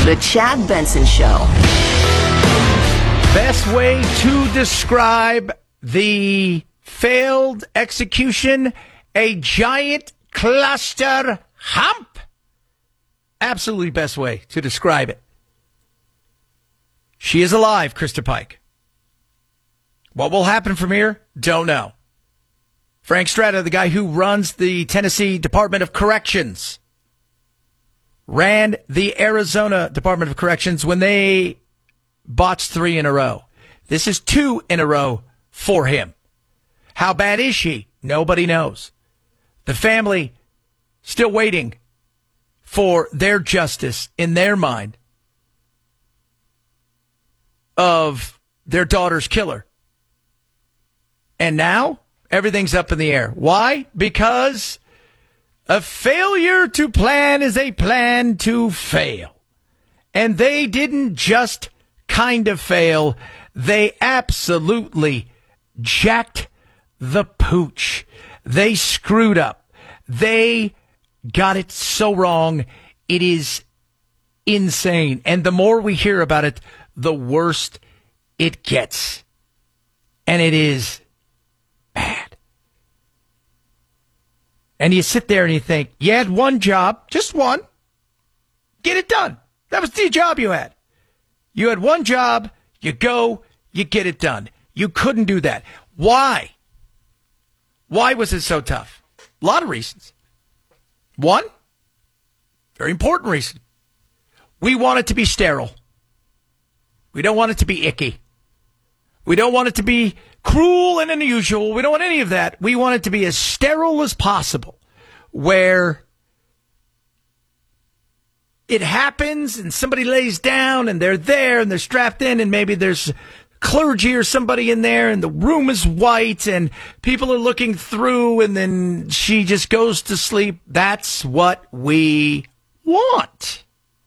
The Chad Benson Show. Best way to describe the failed execution: a giant cluster hump. Absolutely best way to describe it. She is alive, Krista Pike. What will happen from here? Don't know. Frank Strata, the guy who runs the Tennessee Department of Corrections, ran the Arizona Department of Corrections when they botched 3 in a row. This is 2 in a row for him. How bad is she? Nobody knows. The family still waiting for their justice in their mind of their daughter's killer. And now everything's up in the air. Why? Because a failure to plan is a plan to fail. And they didn't just kind of fail. They absolutely jacked the pooch. They screwed up. They got it so wrong. It is insane. And the more we hear about it, the worse it gets. And it is bad. And you sit there and you think, you had one job, just one. Get it done. That was the job you had. You had one job, you go, you get it done. You couldn't do that. Why? Why was it so tough? A lot of reasons. One, very important reason. We want it to be sterile. We don't want it to be icky. We don't want it to be cruel and unusual. We don't want any of that. We want it to be as sterile as possible, where it happens and somebody lays down and they're there and they're strapped in, and maybe there's clergy or somebody in there and the room is white and people are looking through, and then she just goes to sleep. That's what we want.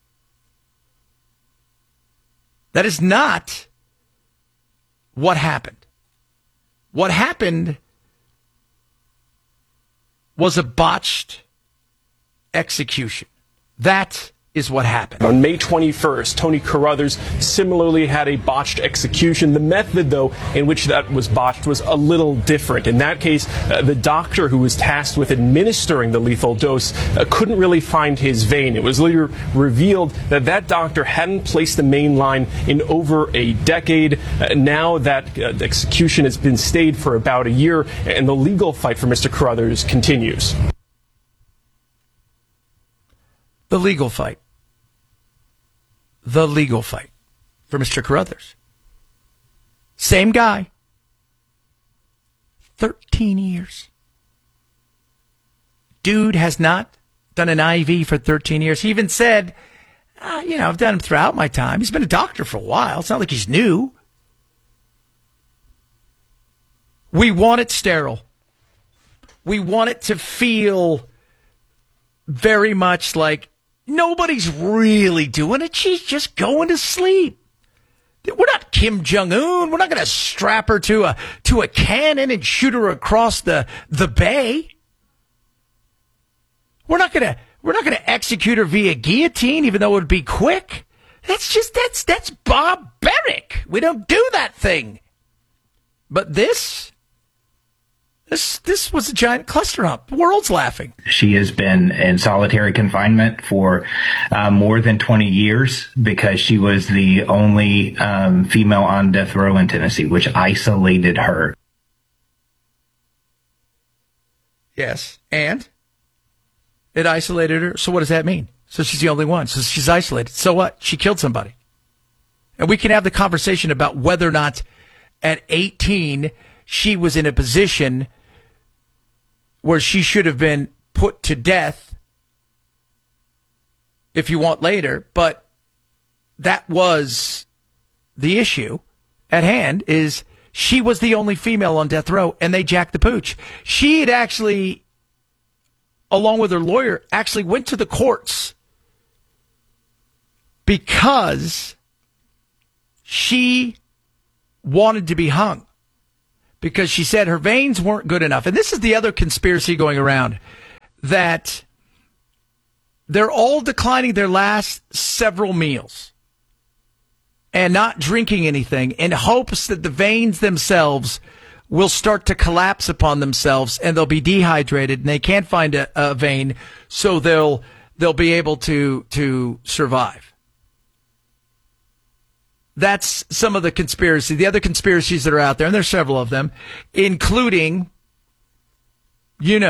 That is not what happened. What happened was a botched execution. That is what happened. On May 21st, Tony Carruthers similarly had a botched execution. The method, though, in which that was botched was a little different. In that case, the doctor who was tasked with administering the lethal dose couldn't really find his vein. It was later revealed that that doctor hadn't placed the main line in over a decade. Now that execution has been stayed for about a year, and the legal fight for Mr. Carruthers continues. The legal fight. The legal fight for Mr. Carruthers. Same guy. 13 years. Dude has not done an IV for 13 years. He even said, I've done them throughout my time. He's been a doctor for a while. It's not like he's new. We want it sterile. We want it to feel very much like nobody's really doing it. She's just going to sleep. We're not Kim Jong-un. We're not going to strap her to a cannon and shoot her across the bay. We're not going to execute her via guillotine, even though it would be quick. That's barbaric. We don't do that thing. But this was a giant cluster hump. The world's laughing. She has been in solitary confinement for more than 20 years because she was the only female on death row in Tennessee, which isolated her. Yes, and it isolated her. So what does that mean? So she's the only one. So she's isolated. So what? She killed somebody. And we can have the conversation about whether or not at 18 she was in a position where she should have been put to death, if you want later, but that was the issue at hand, is she was the only female on death row, and they jacked the pooch. She had actually, along with her lawyer, actually went to the courts because she wanted to be hung. Because she said her veins weren't good enough. And this is the other conspiracy going around, that they're all declining their last several meals and not drinking anything in hopes that the veins themselves will start to collapse upon themselves and they'll be dehydrated and they can't find a vein, so they'll be able to survive. That's some of the conspiracy. The other conspiracies that are out there, and there's several of them, including, they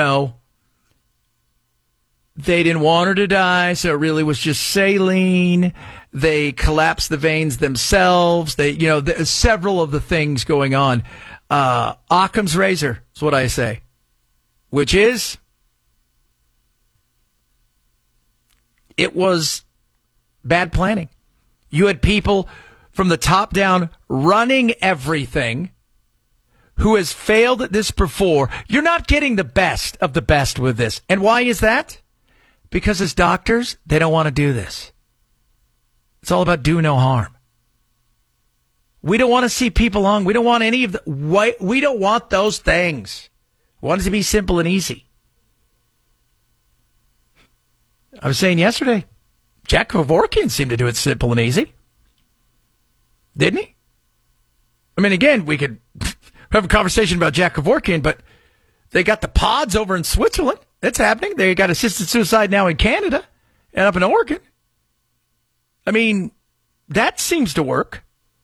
didn't want her to die, so it really was just saline. They collapsed the veins themselves. There's several of the things going on. Occam's razor is what I say, which is it was bad planning. You had people from the top down running everything who has failed at this before. You're not getting the best of the best with this. And why is that? Because as doctors, they don't want to do this. It's all about do no harm. We don't want to see people hung. We don't want any of the, we don't want those things. We want it to be simple and easy. I was saying yesterday, Jack Kevorkian seemed to do it simple and easy. Didn't he? I mean, again, we could have a conversation about Jack Kevorkian, but they got the pods over in Switzerland. It's happening. They got assisted suicide now in Canada and up in Oregon. I mean, that seems to work.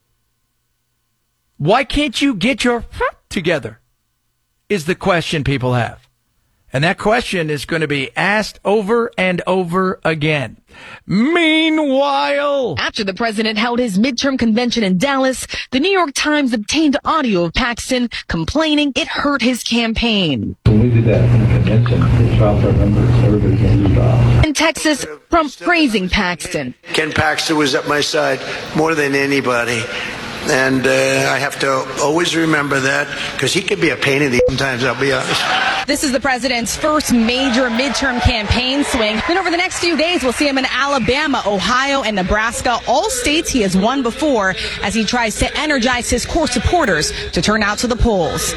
Why can't you get your together is the question people have. And that question is going to be asked over and over again. Meanwhile, after the president held his midterm convention in Dallas, the New York Times obtained audio of Paxton complaining it hurt his campaign. When we did that in the convention, it dropped our numbers. Everybody's going to drop. In Texas, Trump praising Paxton. Ken Paxton was at my side more than anybody. And I have to always remember that because he could be a pain in the sometimes, I'll be honest. This is the president's first major midterm campaign swing. Then over the next few days, we'll see him in Alabama, Ohio, and Nebraska, all states he has won before, as he tries to energize his core supporters to turn out to the polls.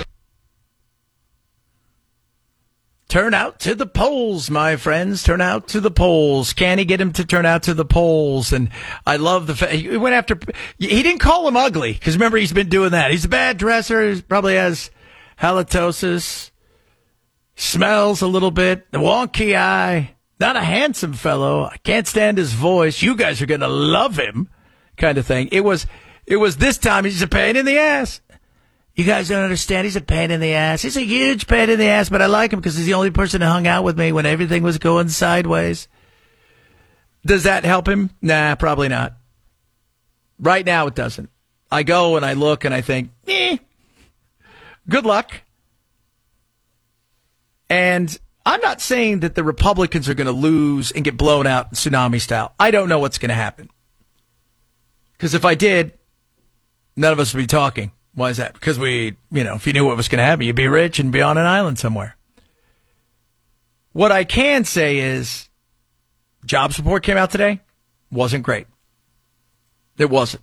Turn out to the polls, my friends. Turn out to the polls. Can he get him to turn out to the polls? And I love the fact he went after. He didn't call him ugly because remember he's been doing that. He's a bad dresser. He probably has halitosis. Smells a little bit. The wonky eye. Not a handsome fellow. I can't stand his voice. You guys are going to love him, kind of thing. It was this time. He's a pain in the ass. You guys don't understand. He's a pain in the ass. He's a huge pain in the ass, but I like him because he's the only person who hung out with me when everything was going sideways. Does that help him? Nah, probably not. Right now, it doesn't. I go and I look and I think, good luck. And I'm not saying that the Republicans are going to lose and get blown out tsunami style. I don't know what's going to happen. Because if I did, none of us would be talking. Why is that? Because if you knew what was going to happen, you'd be rich and be on an island somewhere. What I can say is, jobs report came out today. Wasn't great. It wasn't.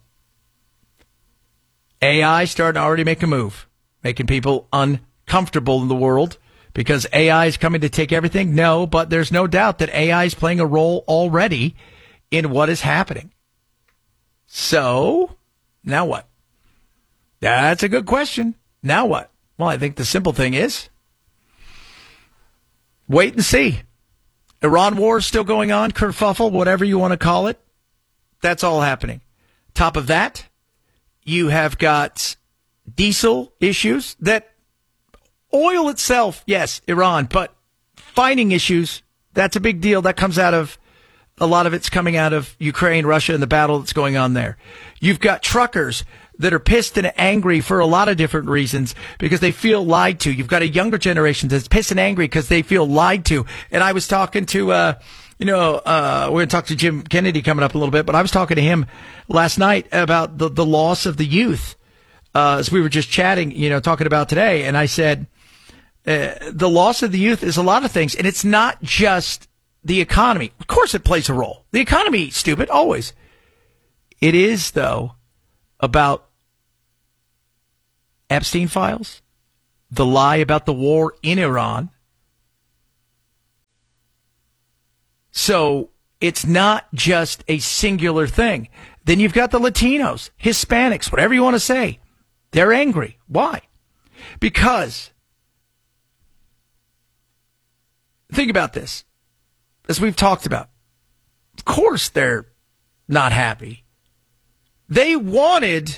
AI starting to already make a move, making people uncomfortable in the world because AI is coming to take everything. No, but there's no doubt that AI is playing a role already in what is happening. So, now what? That's a good question. Now what? Well, I think the simple thing is wait and see. Iran war is still going on, kerfuffle, whatever you want to call it. That's all happening. Top of that, you have got diesel issues that oil itself, yes, Iran, but finding issues, that's a big deal. That comes out of a lot of it's coming out of Ukraine, Russia, and the battle that's going on there. You've got truckers that are pissed and angry for a lot of different reasons because they feel lied to. You've got a younger generation that's pissed and angry because they feel lied to. And I was talking to, we're going to talk to Jim Kennedy coming up a little bit, but I was talking to him last night about the loss of the youth, as we were just chatting, talking about today. And I said, the loss of the youth is a lot of things. And it's not just the economy. Of course it plays a role. The economy, stupid, always. It is, though, about Epstein files, the lie about the war in Iran. So It's not just a singular thing. Then you've got the Latinos, Hispanics, whatever you want to say. They're angry. Why? Because, think about this, as we've talked about. Of course they're not happy. They wanted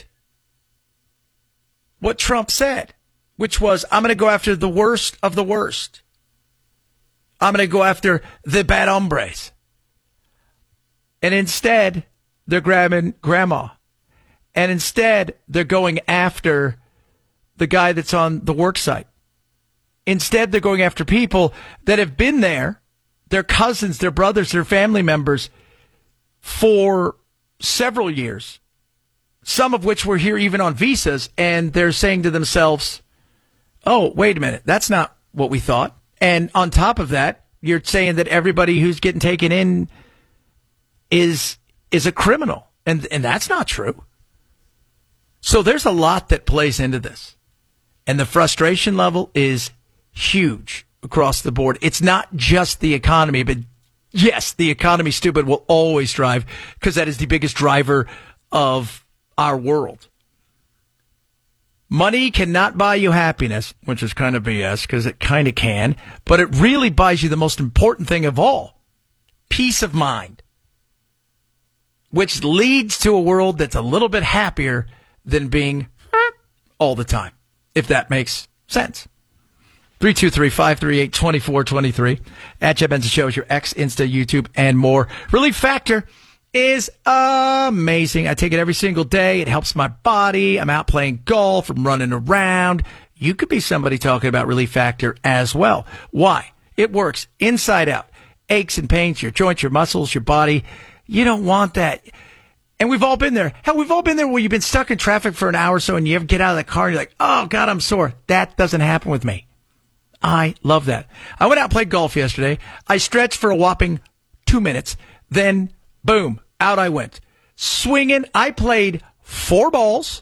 what Trump said, which was, I'm going to go after the worst of the worst. I'm going to go after the bad hombres. And instead, they're grabbing grandma. And instead, they're going after the guy that's on the work site. Instead, they're going after people that have been there, their cousins, their brothers, their family members, for several years, some of which were here even on visas, and they're saying to themselves, oh, wait a minute, that's not what we thought. And on top of that, you're saying that everybody who's getting taken in is a criminal, and that's not true. So there's a lot that plays into this, and the frustration level is huge across the board. It's not just the economy, but yes, the economy, stupid, will always drive, because that is the biggest driver of our world. Money cannot buy you happiness, which is kind of BS, because it kind of can, but it really buys you the most important thing of all, peace of mind, which leads to a world that's a little bit happier than being all the time, if that makes sense. 323-538-2423. At Jeff Benson Show is your X, Insta, YouTube, and more. Relief Factor is amazing. I take it every single day. It helps my body. I'm out playing golf. I'm running around. You could be somebody talking about Relief Factor as well. Why? It works inside out. Aches and pains, your joints, your muscles, your body. You don't want that. And we've all been there. Hell, we've all been there where you've been stuck in traffic for an hour or so and you ever get out of the car and you're like, oh, God, I'm sore. That doesn't happen with me. I love that. I went out and played golf yesterday. I stretched for a whopping 2 minutes. Then, boom, out I went. Swinging. I played 4 balls.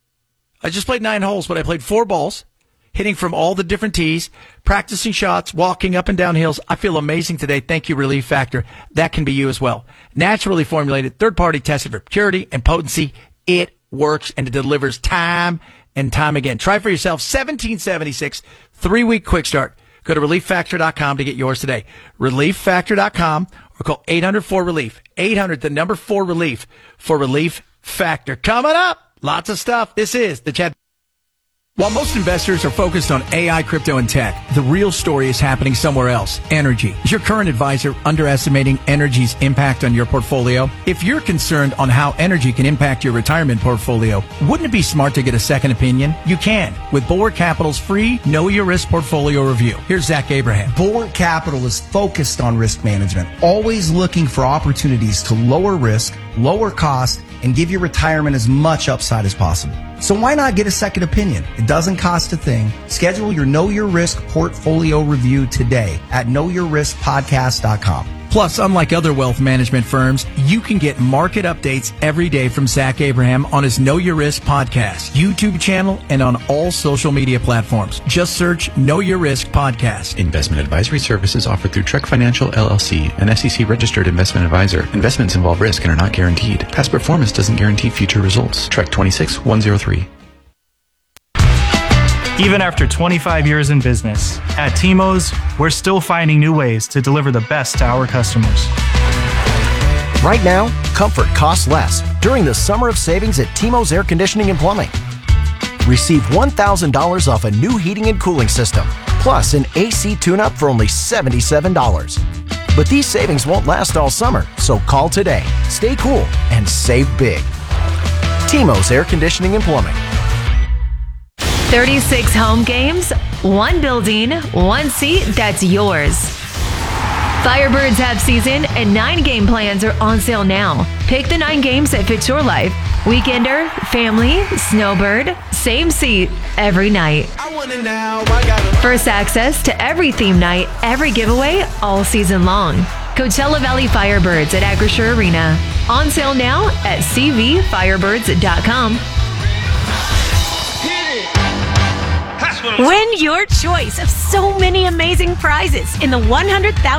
I just played 9 holes, but I played 4 balls, hitting from all the different tees, practicing shots, walking up and down hills. I feel amazing today. Thank you, Relief Factor. That can be you as well. Naturally formulated, third-party tested for purity and potency. It works, and it delivers time and time again. Try for yourself. 1776, 3-week quick start. Go to ReliefFactor.com to get yours today. ReliefFactor.com or call 800-4-RELIEF. 800-4-RELIEF for Relief Factor. Coming up, lots of stuff. This is the Chad. While most investors are focused on AI, crypto, and tech, the real story is happening somewhere else. Energy. Is your current advisor underestimating energy's impact on your portfolio? If you're concerned on how energy can impact your retirement portfolio, wouldn't it be smart to get a second opinion? You can with Bulwark Capital's free Know Your Risk portfolio review. Here's Zach Abraham. Bulwark Capital is focused on risk management, always looking for opportunities to lower risk, lower cost, and give your retirement as much upside as possible. So why not get a second opinion? It doesn't cost a thing. Schedule your Know Your Risk portfolio review today at knowyourriskpodcast.com. Plus, unlike other wealth management firms, you can get market updates every day from Zach Abraham on his Know Your Risk podcast, YouTube channel, and on all social media platforms. Just search Know Your Risk Podcast. Investment advisory services offered through Trek Financial, LLC, an SEC-registered investment advisor. Investments involve risk and are not guaranteed. Past performance doesn't guarantee future results. Trek 26103. Even after 25 years in business, at T-Mos, we're still finding new ways to deliver the best to our customers. Right now, comfort costs less during the summer of savings at T-Mos Air Conditioning and Plumbing. Receive $1,000 off a new heating and cooling system, plus an AC tune-up for only $77. But these savings won't last all summer, so call today. Stay cool and save big. T-Mos Air Conditioning and Plumbing. 36 home games, 1 building, 1 seat that's yours. Firebirds have season and 9 game plans are on sale now. Pick the 9 games that fit your life. Weekender, family, snowbird, same seat every night. First access to every theme night, every giveaway all season long. Coachella Valley Firebirds at Acrisure Arena. On sale now at cvfirebirds.com. Win your choice of so many amazing prizes in the $100,000